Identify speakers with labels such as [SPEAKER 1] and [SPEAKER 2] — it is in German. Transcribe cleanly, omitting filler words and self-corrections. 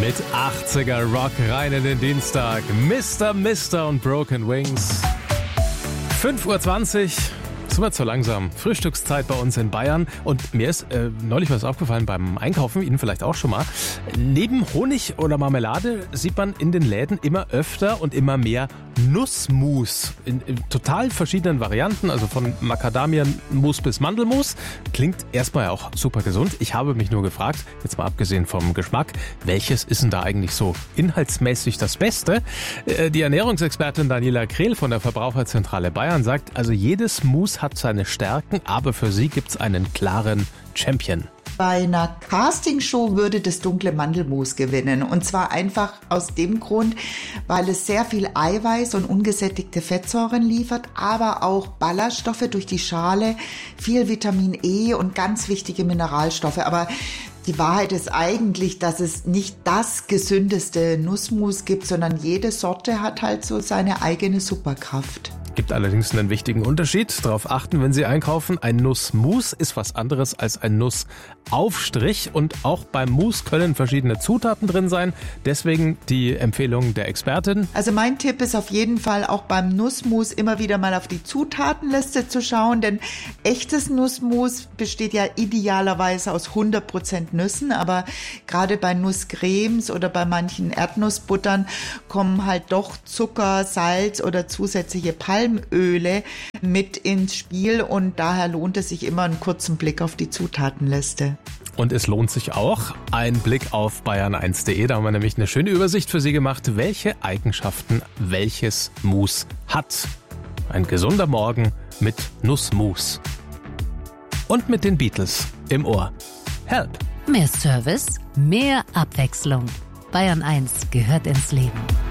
[SPEAKER 1] Mit 80er Rock rein in den Dienstag. Mr. und Broken Wings. 5:20 Uhr. Sind wir zu langsam. Frühstückszeit bei uns in Bayern. Und mir ist neulich was aufgefallen beim Einkaufen, Ihnen vielleicht auch schon mal. Neben Honig oder Marmelade sieht man in den Läden immer öfter und immer mehr Nussmus. In total verschiedenen Varianten, also von Macadamiamus bis Mandelmus. Klingt erstmal auch super gesund. Ich habe mich nur gefragt, jetzt mal abgesehen vom Geschmack, welches ist denn da eigentlich so inhaltsmäßig das Beste? Die Ernährungsexpertin Daniela Krehl von der Verbraucherzentrale Bayern sagt, also jedes Mus hat seine Stärken, aber für sie gibt's einen klaren Champion.
[SPEAKER 2] Bei einer Castingshow würde das dunkle Mandelmus gewinnen. Und zwar einfach aus dem Grund, weil es sehr viel Eiweiß und ungesättigte Fettsäuren liefert, aber auch Ballaststoffe durch die Schale, viel Vitamin E und ganz wichtige Mineralstoffe. Aber die Wahrheit ist eigentlich, dass es nicht das gesündeste Nussmus gibt, sondern jede Sorte hat halt so seine eigene Superkraft.
[SPEAKER 1] Gibt allerdings einen wichtigen Unterschied. Darauf achten, wenn Sie einkaufen. Ein Nussmus ist was anderes als ein Nussaufstrich. Und auch beim Mus können verschiedene Zutaten drin sein. Deswegen die Empfehlung der Expertin.
[SPEAKER 2] Also mein Tipp ist auf jeden Fall auch beim Nussmus immer wieder mal auf die Zutatenliste zu schauen. Denn echtes Nussmus besteht ja idealerweise aus 100% Nüssen. Aber gerade bei Nusscremes oder bei manchen Erdnussbuttern kommen halt doch Zucker, Salz oder zusätzliche Palmöle mit ins Spiel und daher lohnt es sich immer einen kurzen Blick auf die Zutatenliste.
[SPEAKER 1] Und es lohnt sich auch ein Blick auf bayern1.de. Da haben wir nämlich eine schöne Übersicht für Sie gemacht, welche Eigenschaften welches Mus hat. Ein gesunder Morgen mit Nussmus. Und mit den Beatles im Ohr. Help!
[SPEAKER 3] Mehr Service, mehr Abwechslung. Bayern 1 gehört ins Leben.